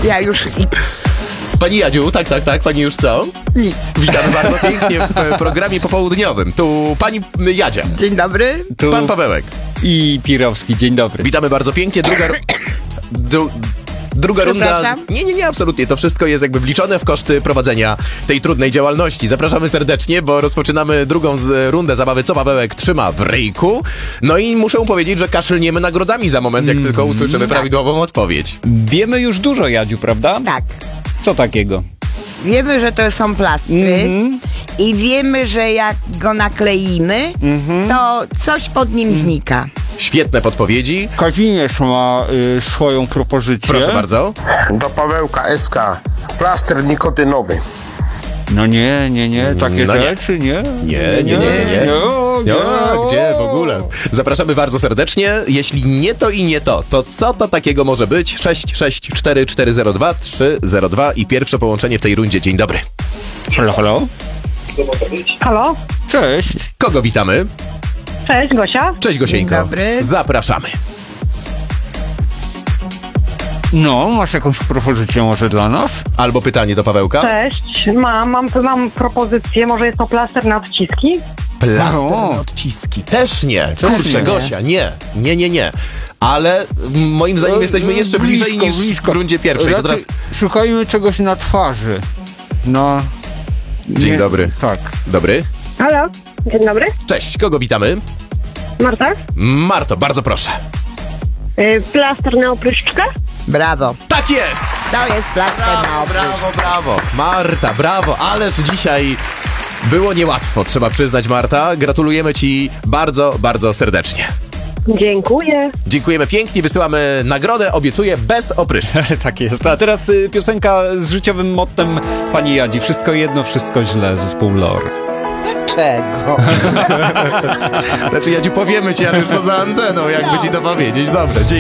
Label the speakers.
Speaker 1: Ja już
Speaker 2: Pani Jadziu, tak, pani już co?
Speaker 1: nic.
Speaker 2: Witamy bardzo pięknie w programie popołudniowym. Tu pani Jadzia,
Speaker 1: Dzień dobry.
Speaker 3: Tu
Speaker 2: pan Pawełek.
Speaker 3: i Pirowski, dzień dobry.
Speaker 2: Witamy bardzo pięknie. Druga runda.
Speaker 1: Przepraszam?
Speaker 2: Nie, absolutnie. To wszystko jest jakby wliczone w koszty prowadzenia tej trudnej działalności. Zapraszamy serdecznie, bo rozpoczynamy drugą rundę zabawy Co Pawełek trzyma w ryjku. No i muszę powiedzieć, że kaszlniemy nagrodami za moment, jak tylko usłyszymy prawidłową odpowiedź.
Speaker 3: Wiemy już dużo, Jadziu, prawda?
Speaker 1: Tak.
Speaker 3: Co takiego?
Speaker 1: Wiemy, że to są plastry i wiemy, że jak go nakleimy, to coś pod nim znika.
Speaker 2: Świetne podpowiedzi.
Speaker 3: Kazimierz ma swoją propozycję.
Speaker 2: Proszę bardzo.
Speaker 4: Do Pawełka SK. Plaster nikotynowy.
Speaker 3: No nie, takie
Speaker 2: No nie.
Speaker 3: rzeczy, nie.
Speaker 2: Nie. Gdzie w ogóle? Zapraszamy bardzo serdecznie. Jeśli nie to i nie to, to co to takiego może być? 664402302 i pierwsze połączenie w tej rundzie. Dzień dobry.
Speaker 3: Halo?
Speaker 5: Halo?
Speaker 3: Cześć.
Speaker 2: Kogo witamy?
Speaker 5: Cześć, Gosia.
Speaker 2: Cześć Gosieńko.
Speaker 1: Dzień dobry.
Speaker 2: Zapraszamy.
Speaker 3: No, masz jakąś propozycję może dla nas?
Speaker 2: Albo pytanie do Pawełka.
Speaker 5: Cześć. Mam propozycję. Może jest to plaster na odciski?
Speaker 2: Plaster
Speaker 3: O.
Speaker 2: na odciski. Też nie. Kurczę,
Speaker 3: nie.
Speaker 2: Gosia, nie. Ale moim zdaniem jesteśmy jeszcze bliżej niż w rundzie pierwszej. To teraz...
Speaker 3: Szukajmy czegoś na twarzy. No.
Speaker 2: Dzień dobry.
Speaker 3: Tak.
Speaker 2: Dobry.
Speaker 5: Halo? Dzień dobry.
Speaker 2: Cześć, kogo witamy?
Speaker 5: Marta?
Speaker 2: Marto, bardzo proszę.
Speaker 5: Plaster na opryszczkę?
Speaker 1: Brawo.
Speaker 2: Tak jest!
Speaker 1: To jest plaster na oprysk.
Speaker 2: Brawo. Marta, brawo. Ależ dzisiaj było niełatwo, trzeba przyznać, Marta. Gratulujemy ci bardzo, bardzo serdecznie.
Speaker 5: Dziękuję.
Speaker 2: Dziękujemy pięknie, wysyłamy nagrodę, obiecuję, bez opryszczki.
Speaker 3: Tak jest. A teraz piosenka z życiowym mottem pani Jadzi. Wszystko jedno, wszystko źle. Zespół Lore.
Speaker 1: Czego?
Speaker 2: Znaczy, Jadziu, powiemy ci, ale już poza anteną, jakby ci to powiedzieć. Dobrze, dzięki.